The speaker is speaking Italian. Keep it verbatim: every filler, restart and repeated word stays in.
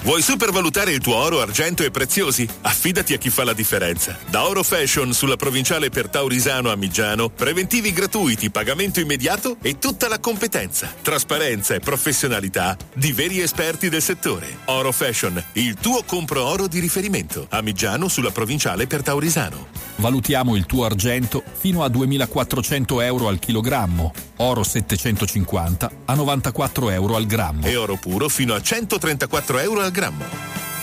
Vuoi supervalutare il tuo oro, argento e preziosi? Affidati a chi fa la differenza. Da Oro Fashion sulla provinciale per Taurisano a Migiano, preventivi gratuiti, pagamento immediato e tutta la competenza, trasparenza e professionalità di veri esperti del settore. Oro Fashion, il tuo compro oro di riferimento. A Migiano sulla provinciale per Taurisano. Valutiamo il tuo argento fino a duemilaquattrocento euro al chilogrammo, oro settecentocinquanta a novantaquattro euro al grammo e oro puro fino a centotrentaquattro euro al grammo.